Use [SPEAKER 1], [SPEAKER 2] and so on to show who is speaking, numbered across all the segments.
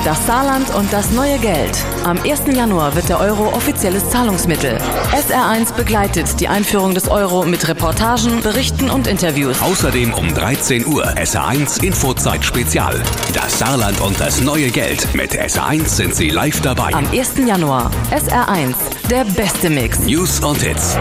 [SPEAKER 1] Das Saarland und das neue Geld. Am 1. Januar wird der Euro offizielles Zahlungsmittel. SR1 begleitet die Einführung des Euro mit Reportagen, Berichten und Interviews.
[SPEAKER 2] Außerdem um 13 Uhr SR1 Infozeit Spezial. Das Saarland und das neue Geld. Mit SR1 sind Sie live dabei.
[SPEAKER 1] Am 1. Januar. SR1. Der beste Mix.
[SPEAKER 2] News und Hits.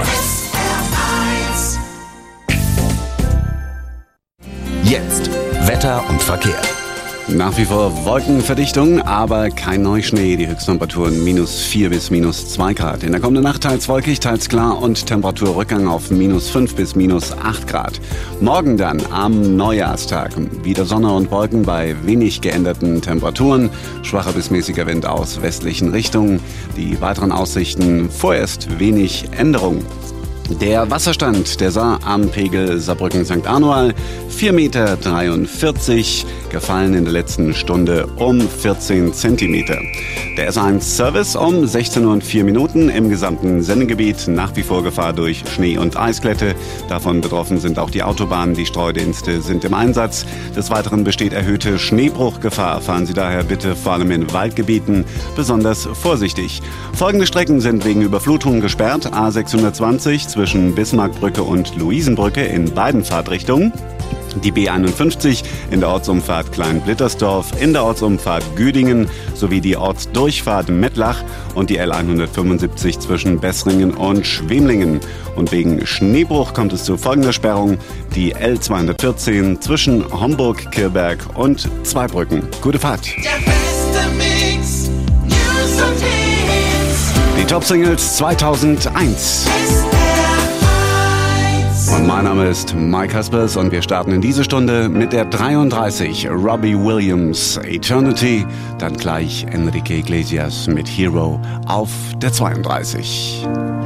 [SPEAKER 3] Jetzt Wetter und Verkehr.
[SPEAKER 4] Nach wie vor Wolkenverdichtung, aber kein Neuschnee. Die Höchsttemperaturen -4 bis -2 Grad. In der kommenden Nacht teils wolkig, teils klar und Temperaturrückgang auf -5 bis -8 Grad. Morgen dann am Neujahrstag wieder Sonne und Wolken bei wenig geänderten Temperaturen. Schwacher bis mäßiger Wind aus westlichen Richtungen. Die weiteren Aussichten vorerst wenig Änderung. Der Wasserstand der Saar am Pegel Saarbrücken-St. Anual 4,43 Meter, gefallen in der letzten Stunde um 14 Zentimeter. Der SR1-Service um 16:04 Uhr im gesamten Sendegebiet. Nach wie vor Gefahr durch Schnee- und Eisglätte. Davon betroffen sind auch die Autobahnen. Die Streudienste sind im Einsatz. Des Weiteren besteht erhöhte Schneebruchgefahr. Fahren Sie daher bitte vor allem in Waldgebieten besonders vorsichtig. Folgende Strecken sind wegen Überflutungen gesperrt. A620 zwischen Bismarckbrücke und Luisenbrücke in beiden Fahrtrichtungen. Die B51 in der Ortsumfahrt Kleinblittersdorf, in der Ortsumfahrt Güdingen sowie die Ortsdurchfahrt Mettlach und die L175 zwischen Bessringen und Schwemlingen. Und wegen Schneebruch kommt es zu folgender Sperrung: die L214 zwischen Homburg-Kirberg und Zweibrücken. Gute Fahrt!
[SPEAKER 5] Der beste Mix, News und Hits.
[SPEAKER 4] Die Top-Singles 2001. Und mein Name ist Mike Haspers und wir starten in diese Stunde mit der 33, Robbie Williams, Eternity, dann gleich Enrique Iglesias mit Hero auf der 32.